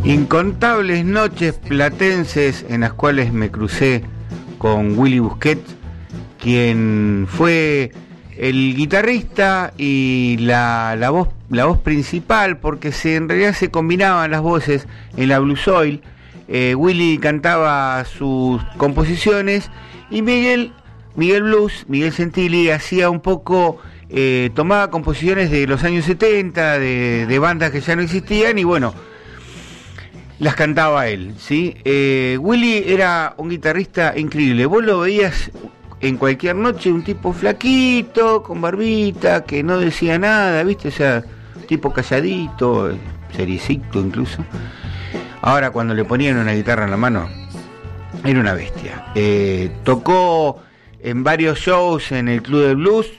Incontables noches platenses en las cuales me crucé con Willy Busquet, quien fue el guitarrista y la voz principal, porque en realidad se combinaban las voces en la Blue Soil. Willy cantaba sus composiciones y Miguel Santilli hacía un poco, tomaba composiciones de los años 70, de bandas que ya no existían, y bueno, las cantaba él, ¿sí? Willy era un guitarrista increíble. Vos lo veías en cualquier noche, un tipo flaquito, con barbita, que no decía nada, ¿viste? O sea, tipo calladito, seriecito incluso. Ahora, cuando le ponían una guitarra en la mano, era una bestia. Tocó en varios shows en el Club del Blues.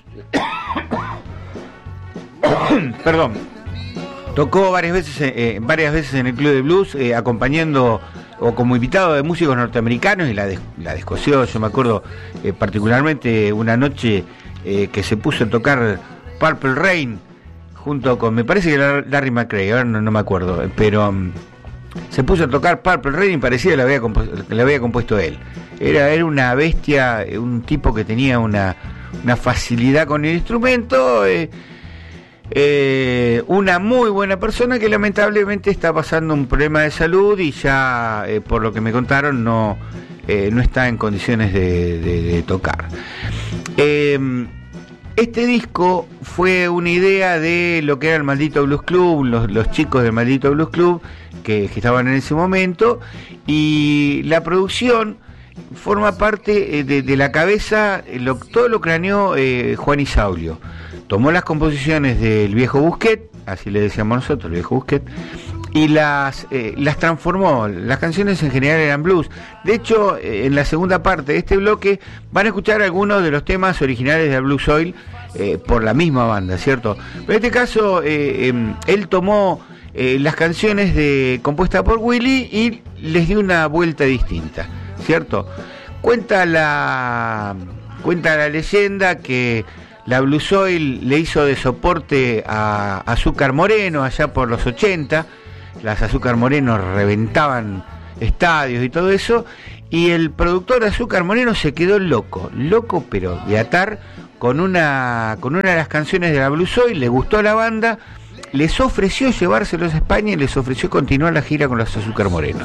Perdón. Tocó varias veces en el Club de Blues, acompañando o como invitado de músicos norteamericanos, y la descoció. Yo me acuerdo particularmente una noche que se puso a tocar Purple Rain junto con, me parece que era Larry McRae, ahora no me acuerdo, pero se puso a tocar Purple Rain y parecía que la había compuesto él. Era una bestia, un tipo que tenía una facilidad con el instrumento. Una muy buena persona que lamentablemente está pasando un problema de salud y ya, por lo que me contaron, no está en condiciones de tocar. Este disco fue una idea de lo que era el Maldito Blues Club, los chicos del Maldito Blues Club que estaban en ese momento, y la producción forma parte de la cabeza, todo lo craneó Juan Isaulio. Tomó las composiciones del viejo Busquet, así le decíamos nosotros, el viejo Busquet, y las transformó. Las canciones en general eran blues. De hecho, en la segunda parte de este bloque van a escuchar algunos de los temas originales de Blue Soil por la misma banda, ¿cierto? Pero en este caso, él tomó las canciones compuestas por Willy y les dio una vuelta distinta, ¿cierto? Cuenta la leyenda que la Blue Soil le hizo de soporte a Azúcar Moreno allá por los 80. Las Azúcar Moreno reventaban estadios y todo eso, y el productor de Azúcar Moreno se quedó loco pero de atar con una de las canciones de la Blue Soil. Le gustó a la banda, les ofreció llevárselos a España y les ofreció continuar la gira con las Azúcar Moreno.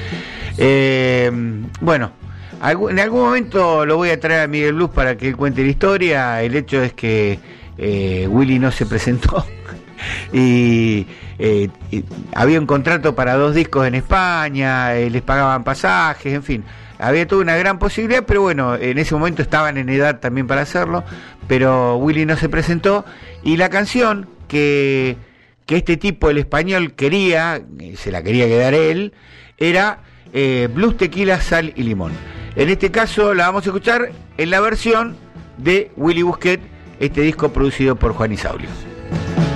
Bueno, en algún momento lo voy a traer a Miguel Blues para que él cuente la historia. El hecho es que Willy no se presentó y había un contrato para 2 discos en España, les pagaban pasajes, en fin, había toda una gran posibilidad, pero bueno, en ese momento estaban en edad también para hacerlo, pero Willy no se presentó, y la canción que este tipo, el español, quería, se la quería quedar él, era Blues, Tequila, Sal y Limón. En este caso la vamos a escuchar en la versión de Willy Busquet, este disco producido por Juan Isaulio.